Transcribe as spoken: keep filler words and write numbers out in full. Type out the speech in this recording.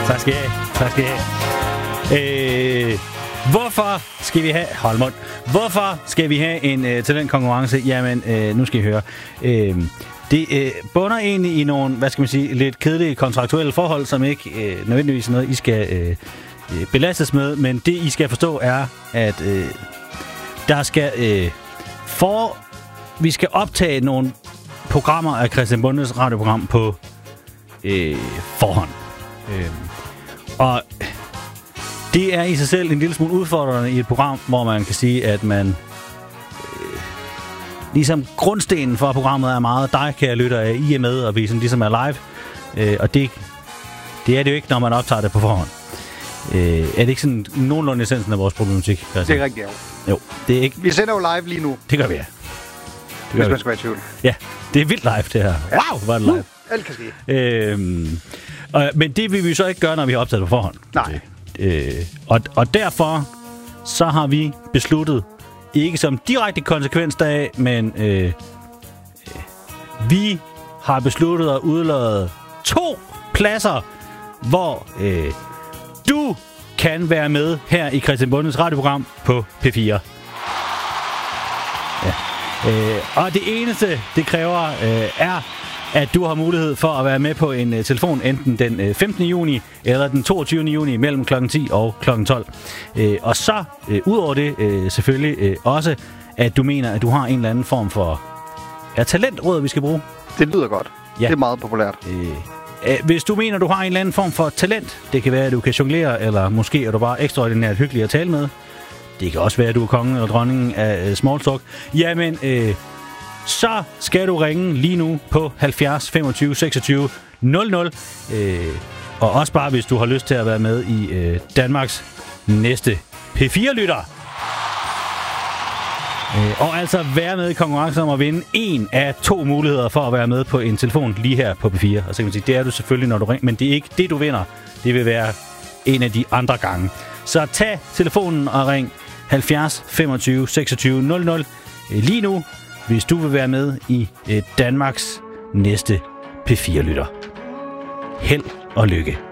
Tak skal I have. Tak skal I have. Øh, hvorfor skal vi have... Hold mund. Hvorfor skal vi have en øh, talentkonkurrence? Jamen, øh, nu skal I høre. Øh, det øh, bunder egentlig i nogle, hvad skal man sige, lidt kedelige kontraktuelle forhold, som ikke øh, nødvendigvis er noget, I skal øh, belastes med. Men det, I skal forstå, er, at øh, der skal... Øh, for... Vi skal optage nogle programmer af Christian Bondes radioprogram på øh, forhånd. Øh, og det er i sig selv en lille smule udfordrende i et program, hvor man kan sige, at man øh, ligesom grundstenen for programmet er meget dig, kære lytter, af I er med, og vi sådan ligesom er live. Øh, og det, det er det jo ikke, når man optager det på forhånd. Øh, er det ikke sådan nogenlunde essensen af vores problematik? Det er rigtigt, ja. Jo, det er ikke... Vi sender jo live lige nu. Det gør vi, ja. Hvis man skal være i tvivl. Ja, det er vildt live, det her. Ja. Wow, hvor er det live. Uh, alt kan ske. Øhm, og, men det vil vi så ikke gøre, når vi har optaget på forhånd. Nej. Øh, og, og derfor så har vi besluttet, ikke som direkte konsekvens deraf, men øh, øh, vi har besluttet at udlade to pladser, hvor øh, du kan være med her i Christian Bondes radioprogram på P fire. Ja. Øh, og det eneste, det kræver, øh, er, at du har mulighed for at være med på en uh, telefon, enten den uh, femtende juni eller den toogtyvende juni mellem klokken ti og klokken tolv. Øh, og så, øh, ud over det, øh, selvfølgelig øh, også, at du mener, at du har en eller anden form for ja, talentråd, vi skal bruge. Det lyder godt. Ja. Det er meget populært. Øh, øh, hvis du mener, du har en eller anden form for talent, det kan være, at du kan jonglere, eller måske er du bare ekstraordinært hyggelig at tale med. Det kan også være, at du er kongen eller dronningen af uh, small talk. Jamen, øh, så skal du ringe lige nu på halvfjerds femogtyve seksogtyve nul nul. Øh, og også bare, hvis du har lyst til at være med i øh, Danmarks næste P fire-lytter. Øh, og altså være med i konkurrencen om at vinde en af to muligheder for at være med på en telefon lige her på P fire. Og så kan man sige, det er du selvfølgelig, når du ringer, men det er ikke det, du vinder. Det vil være en af de andre gange. Så tag telefonen og ring halvfjerds femogtyve seksogtyve nul nul lige nu, hvis du vil være med i eh, Danmarks næste P fire-lytter. Held og lykke.